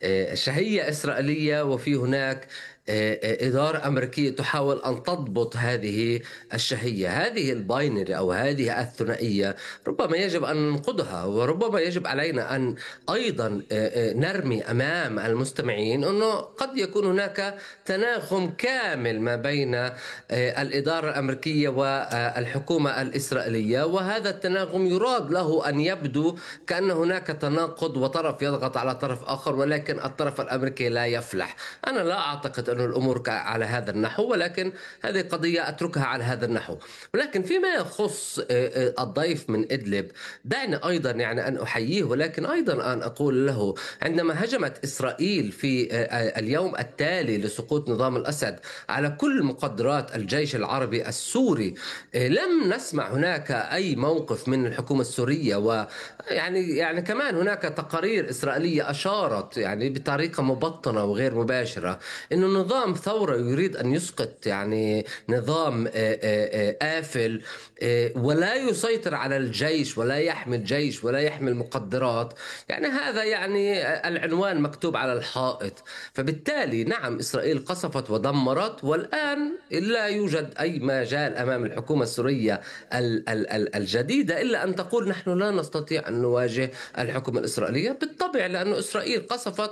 شهية إسرائيلية، وفي هناك إدارة أمريكية تحاول أن تضبط هذه الشهية. هذه الباينري أو هذه الثنائية ربما يجب أن ننقضها، وربما يجب علينا أن أيضا نرمي أمام المستمعين أنه قد يكون هناك تناغم كامل ما بين الإدارة الأمريكية والحكومة الإسرائيلية، وهذا التناغم يراد له أن يبدو كأن هناك تناقض وطرف يضغط على طرف آخر، ولكن الطرف الأمريكي لا يفلح. أنا لا أعتقد أن الأمور على هذا النحو، ولكن هذه قضية أتركها على هذا النحو. ولكن فيما يخص الضيف من إدلب، دعني أيضا يعني أن أحييه، ولكن أيضا أن أقول له عندما هجمت إسرائيل في اليوم التالي لسقوط نظام الأسد على كل مقدرات الجيش العربي السوري، لم نسمع هناك أي موقف من الحكومة السورية. ويعني كمان هناك تقارير إسرائيلية أشارت يعني بطريقة مبطنة وغير مباشرة إنه نظام ثورة يريد أن يسقط يعني نظام آفل، ولا يسيطر على الجيش ولا يحمي الجيش ولا يحمي المقدرات. يعني هذا يعني العنوان مكتوب على الحائط. فبالتالي نعم، إسرائيل قصفت ودمرت، والآن لا يوجد أي مجال أمام الحكومة السورية الجديدة إلا أن تقول نحن لا نستطيع أن نواجه الحكومة الإسرائيلية. بالطبع، لأن إسرائيل قصفت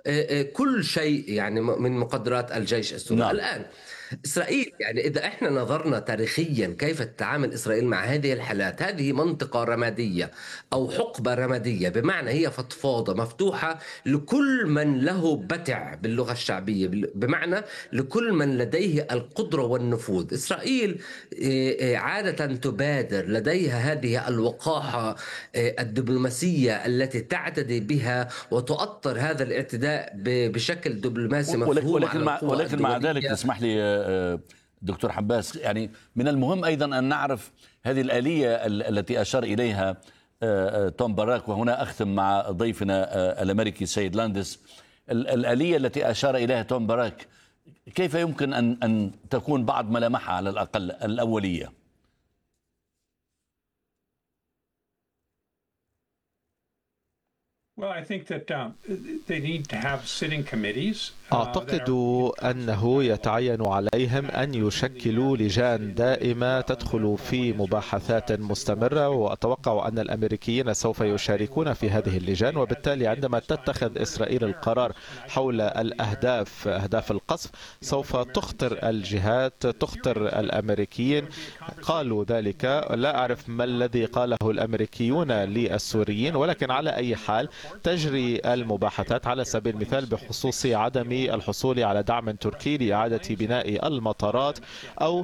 كل شيء يعني من مقدرات الجيش السوري. نعم. الآن إسرائيل، يعني إذا إحنا نظرنا تاريخيا كيف تتعامل إسرائيل مع هذه الحالات، هذه منطقة رمادية أو حقبة رمادية، بمعنى هي فضفاضة مفتوحة لكل من له بتع باللغة الشعبية، بمعنى لكل من لديه القدرة والنفوذ. إسرائيل عادة تبادر، لديها هذه الوقاحة الدبلوماسية التي تعتدي بها وتؤطر هذا الاعتداء بشكل دبلوماسي مفهوم على القوى ولكن مع ذلك الدولية. تسمح لي دكتور حباس، يعني من المهم أيضا أن نعرف هذه الآلية التي أشار إليها توم باراك. وهنا أختم مع ضيفنا الأمريكي سيد لاندس. الآلية التي أشار إليها توم باراك كيف يمكن أن تكون بعض ملامحها على الأقل الأولية؟ أعتقد أنه يتعين عليهم أن يشكلوا لجان دائمة تدخل في مباحثات مستمرة، وأتوقع أن الأمريكيين سوف يشاركون في هذه اللجان. وبالتالي عندما تتخذ إسرائيل القرار حول أهداف القصف، سوف تخطر الجهات، تخطر الأمريكيين. قالوا ذلك، لا أعرف ما الذي قاله الأمريكيون للسوريين، ولكن على أي حال تجري المباحثات على سبيل المثال بخصوص عدم الحصول على دعم تركي لإعادة بناء المطارات أو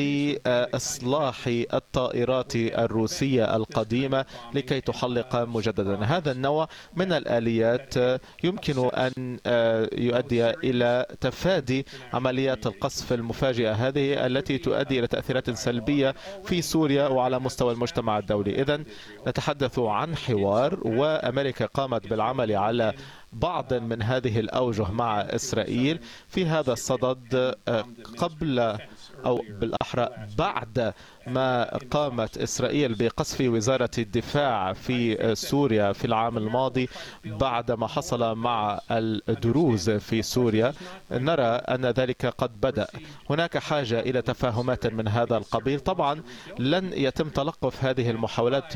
لإصلاح الطائرات الروسية القديمة لكي تحلق مجددا. هذا النوع من الآليات يمكن أن يؤدي إلى تفادي عمليات القصف المفاجئة هذه التي تؤدي إلى تأثيرات سلبية في سوريا وعلى مستوى المجتمع الدولي. إذن نتحدث عن حوار، وأمريكا قامت بالعمل على بعض من هذه الأوجه مع إسرائيل في هذا الصدد قبل أو بالأحرى بعد ما قامت إسرائيل بقصف وزارة الدفاع في سوريا في العام الماضي بعد ما حصل مع الدروز في سوريا. نرى أن ذلك قد بدأ. هناك حاجة إلى تفاهمات من هذا القبيل. طبعا لن يتم تلقف هذه المحاولات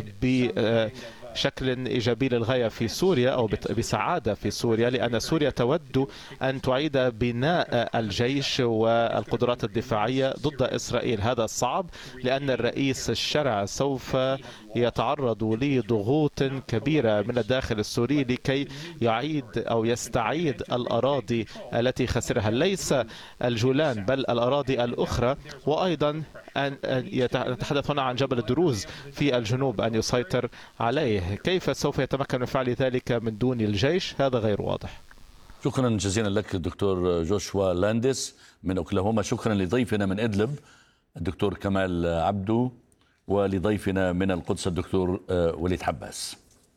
بشكل إيجابي للغاية في سوريا أو بسعادة في سوريا، لأن سوريا تود أن تعيد بناء الجيش والقدرات الدفاعية ضد إسرائيل. هذا صعب لأن الرئيس الشرع سوف يتعرض لضغوط كبيرة من الداخل السوري لكي يعيد أو يستعيد الأراضي التي خسرها، ليس الجولان بل الأراضي الأخرى. وأيضا أن نتحدث هنا عن جبل الدروز في الجنوب أن يسيطر عليه. كيف سوف يتمكن من فعل ذلك من دون الجيش؟ هذا غير واضح. شكرا جزيلا لك دكتور جوشوا لاندس من أوكلاهوما. شكرا لضيفنا من إدلب الدكتور كمال عبدو، ولضيفنا من القدس الدكتور وليد حباس.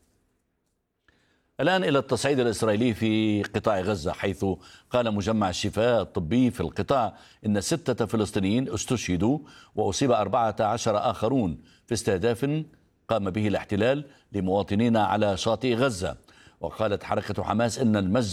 الآن إلى التصعيد الإسرائيلي في قطاع غزة، حيث قال مجمع الشفاء الطبي في القطاع إن 6 فلسطينيين استشهدوا وأصيب 14 آخرون في استهداف قام به الاحتلال لمواطنين على شاطئ غزة. وقالت حركة حماس إن المسجد